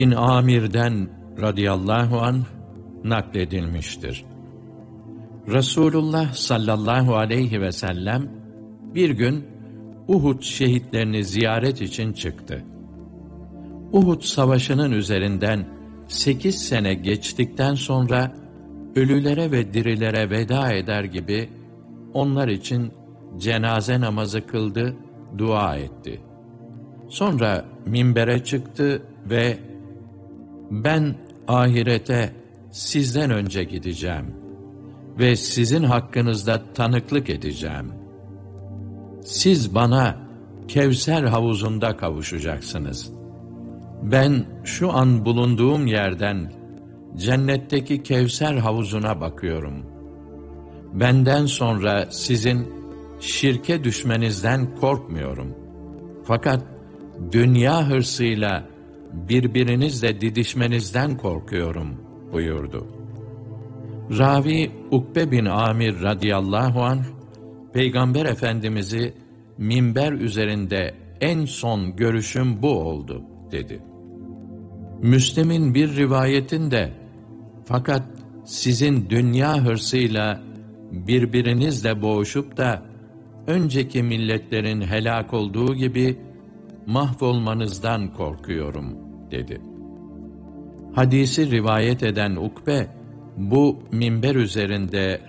bin Amir'den radıyallahu anh nakledilmiştir. Resulullah sallallahu aleyhi ve sellem bir gün Uhud şehitlerini ziyaret için çıktı. Uhud savaşının üzerinden 8 sene geçtikten sonra ölülere ve dirilere veda eder gibi onlar için cenaze namazı kıldı, dua etti. Sonra minbere çıktı ve "Ben ahirete sizden önce gideceğim ve sizin hakkınızda tanıklık edeceğim. Siz bana Kevser havuzunda kavuşacaksınız. Ben şu an bulunduğum yerden cennetteki Kevser havuzuna bakıyorum. Benden sonra sizin şirke düşmenizden korkmuyorum. Fakat dünya hırsıyla birbirinizle didişmenizden korkuyorum" buyurdu. Ravi Ukbe bin Amir radıyallahu anh, Peygamber Efendimiz'i minber üzerinde en son görüşüm bu oldu dedi. Müslim'in bir rivayetinde, fakat sizin dünya hırsıyla birbirinizle boğuşup da önceki milletlerin helak olduğu gibi mahvolmanızdan korkuyorum dedi. Hadisi rivayet eden Ukbe, bu minber üzerinde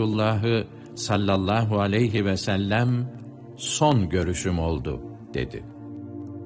Resulullah'ı sallallahu aleyhi ve sellem son görüşüm oldu dedi.